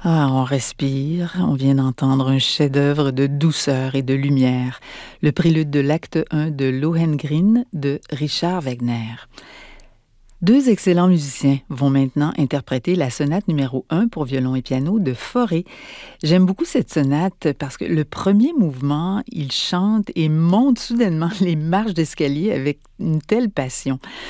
Ah, on respire, on vient d'entendre un chef-d'œuvre de douceur et de lumière, le prélude de l'acte 1 de Lohengrin de Richard Wagner. Deux excellents musiciens vont maintenant interpréter la sonate numéro 1 pour violon et piano de Fauré. J'aime beaucoup cette sonate parce que le premier mouvement, il chante et monte soudainement les marches d'escalier avec une telle passion.